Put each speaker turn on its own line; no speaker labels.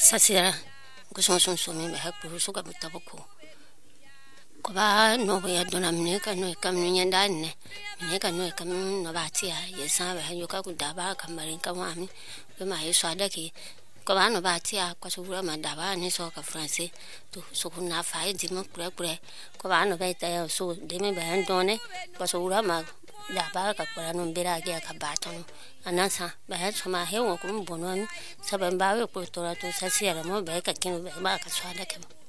Sasira kuson so me ha pro so ka butaboko ko ba no ya dona mne ka no ka mne ndanne mne ka no ka no ba ti ya yesa ba yo ka ku da ba ka marin ka wa mi be ma yeso adaki ko ba no ba ti ya ko so wura ma da ba ni so ka français to so ku na fa di mo kure ko ba no ba ta ya so de me ba ndone ko so wura ma da ba ka kwa no bera ga ka ba to no anasa ba ha so ma he wo ku mbono mi sa ba ba we ko to ra to sa si ara mo ba ka kin ba ka so adaki